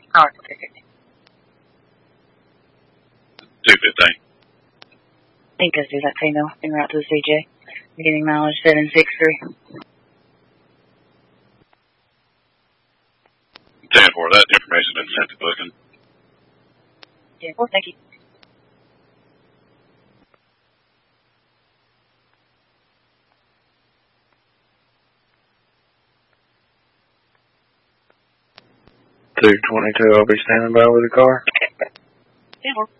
Alright, okay. 215. Incas do that female en route to the CJ. Beginning mileage 763. 10-4, that information has been sent to booking. 10-4, thank you. $222, I'll be standing by with the car. 10-4.